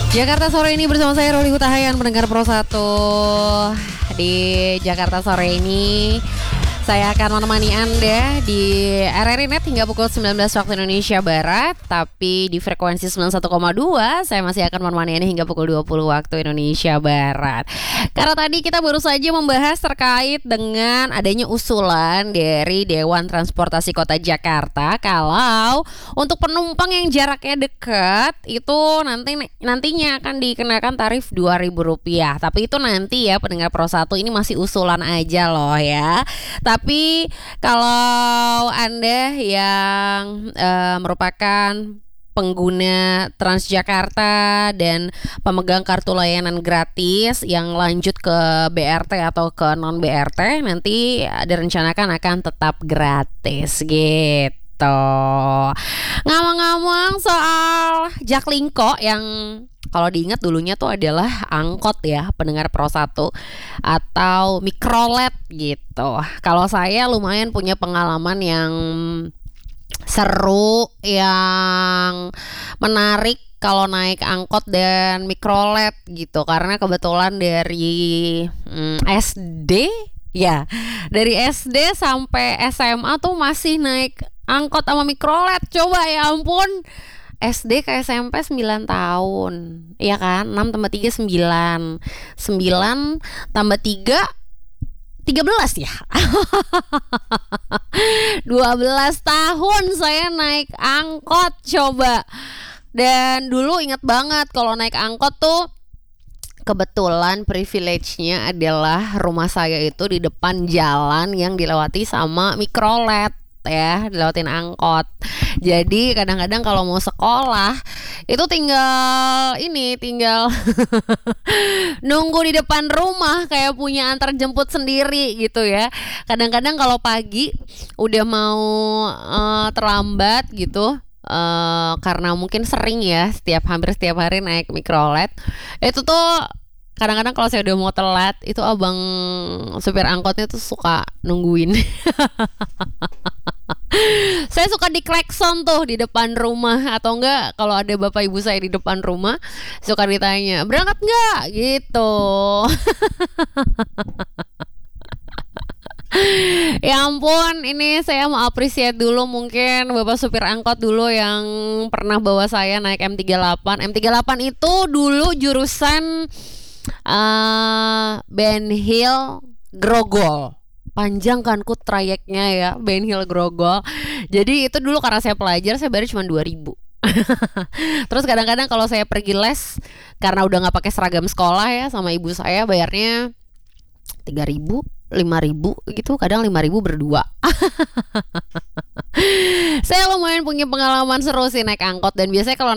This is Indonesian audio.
Jakarta sore ini bersama saya Roli Hutahayan, pendengar Pro 1. Di Jakarta sore ini saya akan menemani Anda di RRI Net hingga pukul 19 waktu Indonesia Barat. Tapi di frekuensi 91,2 saya masih akan menemani Anda hingga pukul 20 waktu Indonesia Barat. Karena tadi kita baru saja membahas terkait dengan adanya usulan dari Dewan Transportasi Kota Jakarta, kalau untuk penumpang yang jaraknya dekat itu nantinya akan dikenakan tarif Rp2.000. Tapi itu nanti ya pendengar Pro 1, ini masih usulan aja loh ya. Tapi kalau Anda yang merupakan pengguna Transjakarta dan pemegang kartu layanan gratis yang lanjut ke BRT atau ke non BRT, nanti direncanakan akan tetap gratis gitu. Ngomong-ngomong soal Jaklingko yang kalau diingat dulunya tuh adalah angkot ya, pendengar Pro 1 atau mikrolet gitu. Kalau saya lumayan punya pengalaman yang seru, yang menarik kalau naik angkot dan mikrolet gitu. Karena kebetulan dari SD ya, dari SD sampai SMA tuh masih naik angkot sama mikrolet. Coba ya ampun, SD ke SMP 9 tahun, iya kan? 6 tambah 3 9 9 tambah 3 13 ya. 12 tahun saya naik angkot coba. Dan dulu ingat banget kalau naik angkot tuh kebetulan privilege-nya adalah rumah saya itu di depan jalan yang dilewati sama mikrolet ya, dilewatin angkot. Jadi kadang-kadang kalau mau sekolah itu tinggal nunggu di depan rumah kayak punya antar jemput sendiri gitu ya. Kadang-kadang kalau pagi udah mau terlambat gitu, karena mungkin sering ya hampir setiap hari naik mikrolet, itu tuh kadang-kadang kalau saya udah mau telat, itu abang supir angkotnya tuh suka nungguin. Saya suka diklakson tuh di depan rumah, atau enggak kalau ada bapak ibu saya di depan rumah suka ditanya, berangkat enggak gitu. Ya ampun, ini saya mau appreciate dulu mungkin bapak supir angkot dulu yang pernah bawa saya naik M38. M38 itu dulu jurusan Ben Hill Grogol. Panjang kan trayeknya ya, Ben Hill Grogol. Jadi itu dulu karena saya pelajar, saya bayar cuma 2.000. Terus kadang-kadang kalau saya pergi les, karena udah gak pakai seragam sekolah ya, sama ibu saya bayarnya 3.000, 5.000 gitu, kadang 5.000 berdua. Saya lumayan punya pengalaman seru sih naik angkot. Dan biasanya kalau